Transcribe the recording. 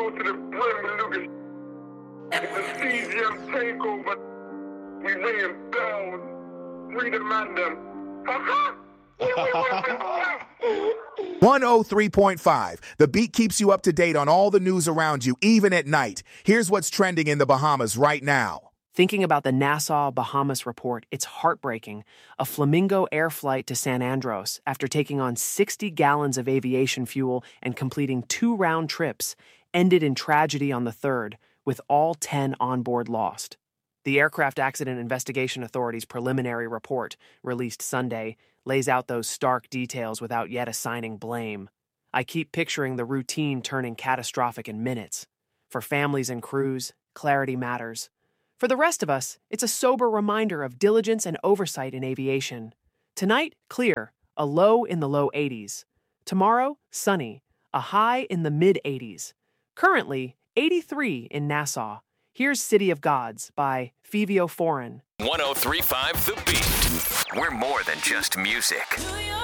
go to the brim and look at it's a CGM takeover. We lay him down. Free the man them. Ha-ha! 103.5. The Beat keeps you up to date on all the news around you, even at night. Here's what's trending in the Bahamas right now. Thinking about the Nassau, Bahamas report, it's heartbreaking. A Flamingo Air flight to San Andros, after taking on 60 gallons of aviation fuel and completing 2 round trips, ended in tragedy on the 3rd, with all 10 on board lost. The Aircraft Accident Investigation Authority's preliminary report, released Sunday, lays out those stark details without yet assigning blame. I keep picturing the routine turning catastrophic in minutes. For families and crews, clarity matters. For the rest of us, it's a sober reminder of diligence and oversight in aviation. Tonight, clear, a low in the low 80s. Tomorrow, sunny, a high in the mid-80s. Currently, 83 in Nassau. Here's City of Gods by Fivio Foreign. 103.5 The Beat. We're more than just music.